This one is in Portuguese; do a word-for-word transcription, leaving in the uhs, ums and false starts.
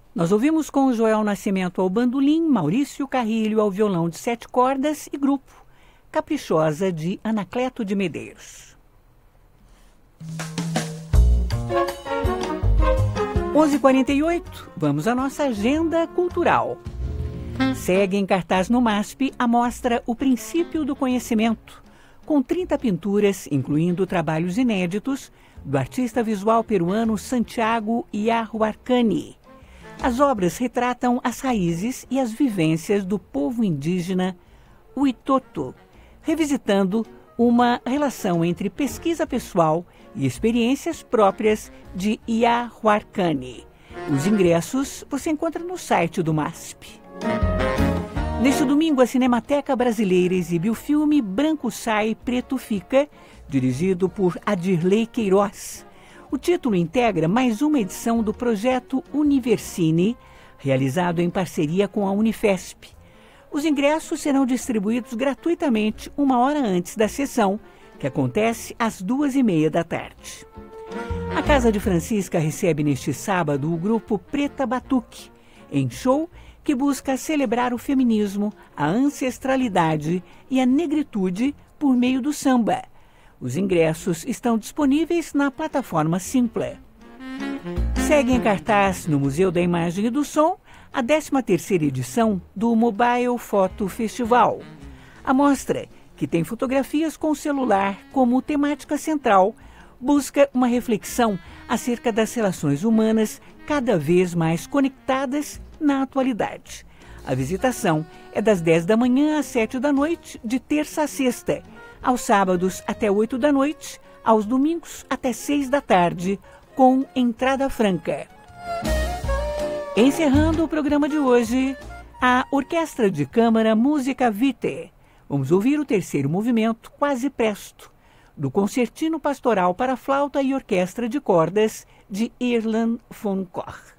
Nós ouvimos com o Joel Nascimento ao bandolim, Maurício Carrilho ao violão de sete cordas e grupo Caprichosa de Anacleto de Medeiros. onze e quarenta e oito, vamos à nossa agenda cultural. Segue em cartaz no MASP a mostra O Princípio do Conhecimento, com trinta pinturas, incluindo trabalhos inéditos, do artista visual peruano Santiago Yahuarcani. As obras retratam as raízes e as vivências do povo indígena Huitoto, revisitando uma relação entre pesquisa pessoal e experiências próprias de Yahuarcani. Os ingressos você encontra no site do MASP. Neste domingo, a Cinemateca Brasileira exibe o filme Branco Sai, Preto Fica, dirigido por Adirley Queiroz. O título integra mais uma edição do projeto Universine, realizado em parceria com a Unifesp. Os ingressos serão distribuídos gratuitamente uma hora antes da sessão, que acontece às duas e meia da tarde. A Casa de Francisca recebe neste sábado o grupo Preta Batuque, em show que busca celebrar o feminismo, a ancestralidade e a negritude por meio do samba. Os ingressos estão disponíveis na plataforma Simpla. Segue em cartaz no Museu da Imagem e do Som a décima terceira edição do Mobile Photo Festival. A mostra, que tem fotografias com celular como temática central, busca uma reflexão acerca das relações humanas cada vez mais conectadas na atualidade. A visitação é das dez da manhã às sete da noite, de terça a sexta, aos sábados até oito da noite, aos domingos até seis da tarde, com entrada franca. Encerrando o programa de hoje, a Orquestra de Câmara Música Vitae. Vamos ouvir o terceiro movimento, Quase Presto, do Concertino Pastoral para Flauta e Orquestra de Cordas, de Ilan von Koch.